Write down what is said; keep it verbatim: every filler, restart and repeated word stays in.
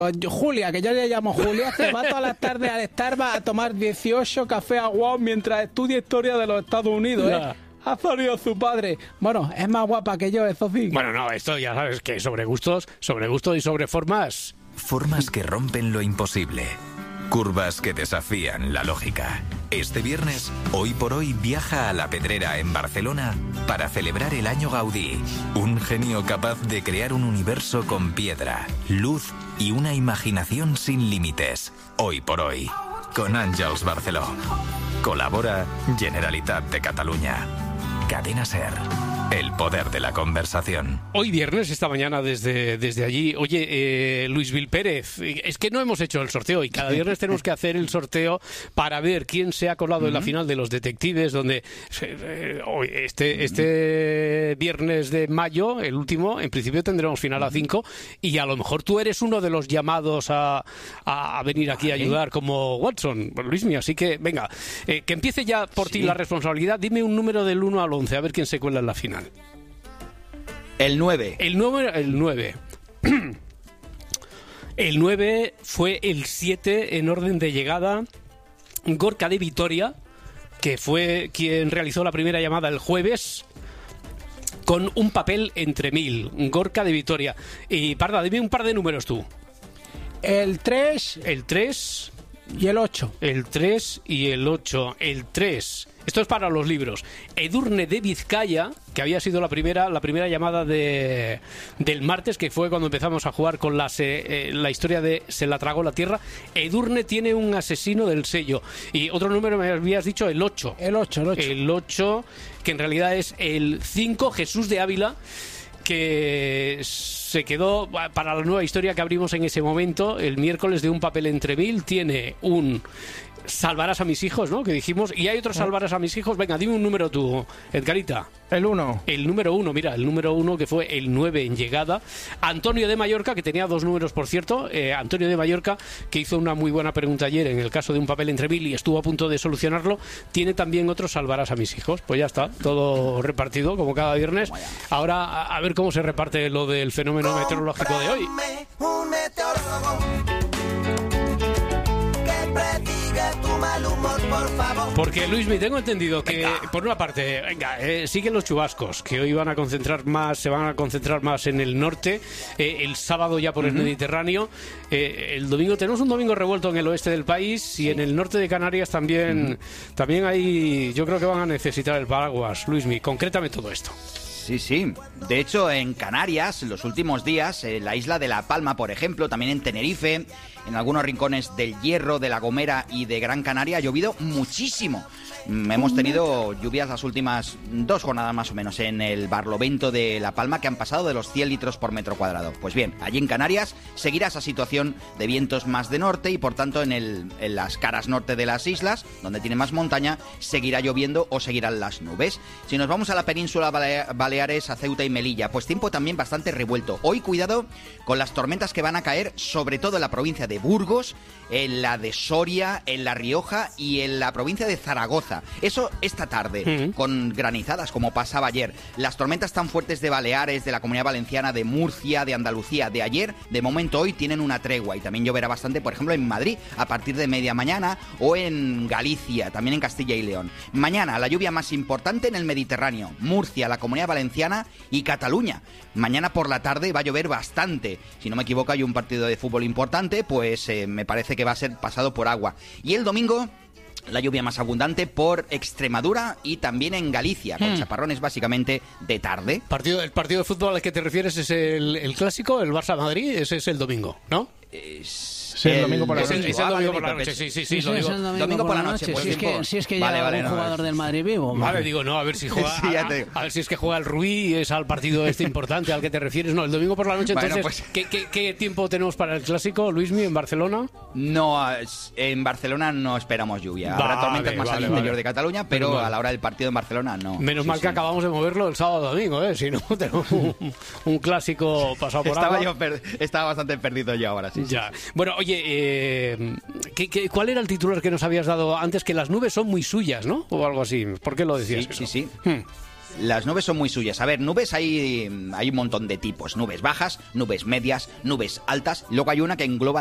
Julia, que yo le llamo Julia, se va todas las tardes al Starbucks a tomar dieciocho cafés aguados mientras estudia historia de los Estados Unidos, ¿eh? Ha salido su padre. Bueno, es más guapa que yo, eso sí. Bueno, no, esto ya sabes que sobre gustos, sobre gustos y sobre formas. Formas que rompen lo imposible. Curvas que desafían la lógica. Este viernes, Hoy por Hoy viaja a La Pedrera en Barcelona para celebrar el Año Gaudí. Un genio capaz de crear un universo con piedra, luz y una imaginación sin límites. Hoy por Hoy, con Àngels Barceló. Colabora Generalitat de Catalunya. Cadena SER. El poder de la conversación. Hoy viernes, esta mañana desde, desde allí. Oye, eh, Luis Vil Pérez, es que no hemos hecho el sorteo y cada viernes tenemos que hacer el sorteo para ver quién se ha colado uh-huh. en la final de los detectives, donde eh, este, este viernes de mayo, el último, en principio tendremos final a cinco y a lo mejor tú eres uno de los llamados a, a, a venir aquí a ayudar como Watson, Luismi, así que venga, eh, que empiece ya por sí. ti la responsabilidad. Dime un número del uno al once, a ver quién se cuela en la final. El nueve. El nueve. El nueve. El nueve fue el siete en orden de llegada. Gorka de Vitoria, que fue quien realizó la primera llamada el jueves, con un papel entre mil. Gorka de Vitoria. Y Parda, dime un par de números tú. El tres. El tres. Y el ocho. El tres y el ocho. El tres. Esto es para los libros. Edurne de Vizcaya, que había sido la primera la primera llamada de, del martes, que fue cuando empezamos a jugar con la, se, eh, la historia de Se la tragó la tierra. Edurne tiene un asesino del sello. Y otro número me habías dicho, el ocho. El ocho, el ocho. El ocho, que en realidad es el cinco, Jesús de Ávila, que se quedó para la nueva historia que abrimos en ese momento, el miércoles de un papel entre mil. Tiene un Salvarás a mis hijos, ¿no? Que dijimos. Y hay otro Salvarás a mis hijos. Venga, dime un número tú, Edgarita. El uno. El número uno, mira, el número uno, que fue el nueve en llegada. Antonio de Mallorca, que tenía dos números, por cierto. Eh, Antonio de Mallorca, que hizo una muy buena pregunta ayer en el caso de un papel entre mil y estuvo a punto de solucionarlo. Tiene también otro Salvarás a mis hijos. Pues ya está, todo repartido, como cada viernes. Ahora, a, a ver cómo se reparte lo del fenómeno meteorológico de hoy. Un meteorólogo que prediga tu mal humor, por favor. Porque, Luis, me tengo entendido que, venga, por una parte, venga, eh, siguen los chubascos, que hoy van a concentrar más, se van a concentrar más en el norte, eh, el sábado ya por uh-huh. el Mediterráneo, eh, el domingo tenemos un domingo revuelto en el oeste del país, sí. y en el norte de Canarias también, uh-huh. también hay, yo creo que van a necesitar el paraguas. Luismi, concrétame todo esto. Sí, sí. De hecho, en Canarias, en los últimos días, en la isla de La Palma, por ejemplo, también en Tenerife, en algunos rincones del Hierro, de La Gomera y de Gran Canaria, ha llovido muchísimo. Hemos tenido lluvias las últimas dos jornadas más o menos en el Barlovento de La Palma, que han pasado de los cien litros por metro cuadrado. Pues bien, allí en Canarias seguirá esa situación de vientos más de norte y por tanto en, el, en las caras norte de las islas, donde tiene más montaña, seguirá lloviendo o seguirán las nubes. Si nos vamos a la península Baleares, a Ceuta y Melilla, pues tiempo también bastante revuelto. Hoy cuidado con las tormentas que van a caer, sobre todo en la provincia de Burgos, en la de Soria, en La Rioja y en la provincia de Zaragoza. Eso esta tarde, uh-huh. con granizadas como pasaba ayer. Las tormentas tan fuertes de Baleares, de la Comunidad Valenciana, de Murcia, de Andalucía, de ayer, de momento hoy tienen una tregua y también lloverá bastante, por ejemplo, en Madrid a partir de media mañana o en Galicia, también en Castilla y León. Mañana la lluvia más importante en el Mediterráneo, Murcia, la Comunidad Valenciana y Cataluña. Mañana por la tarde va a llover bastante. Si no me equivoco, hay un partido de fútbol importante, pues eh, me parece que va a ser pasado por agua. Y el domingo, la lluvia más abundante por Extremadura y también en Galicia, con hmm. chaparrones básicamente de tarde. Partido, ¿El partido de fútbol al que te refieres es el, el clásico, el Barça-Madrid? Ese es el domingo, ¿no? Es... Sí, el, el domingo por la noche. Es el domingo por la noche, sí, sí, sí. sí, lo digo. Domingo, domingo por la noche. noche. Pues si, es que, si es que vale, llega vale, un no, jugador es... del Madrid vivo. Vale, vale, digo, no, a ver si juega. sí, a, a ver si es que juega el Rubí, es al partido este importante al que te refieres. No, el domingo por la noche. Entonces, bueno, pues... ¿qué, qué, ¿qué tiempo tenemos para el clásico, Luismi, en Barcelona? No, en Barcelona no esperamos lluvia. Habrá vale, tormentas más vale, al interior vale. de Cataluña, pero Menos a la hora del partido en Barcelona no. Menos sí, mal sí. que acabamos de moverlo el sábado domingo, ¿eh? Si no, tenemos un, un clásico pasado por estaba agua. Yo per... Estaba bastante perdido yo ahora, sí. Ya. Bueno, oye, eh, ¿qué, qué, ¿cuál era el titular que nos habías dado antes? Que las nubes son muy suyas, ¿no? O algo así. ¿Por qué lo decías? Sí, sí, sí. Hmm. Las nubes son muy suyas. A ver, nubes hay, hay un montón de tipos. Nubes bajas, nubes medias, nubes altas. Luego hay una que engloba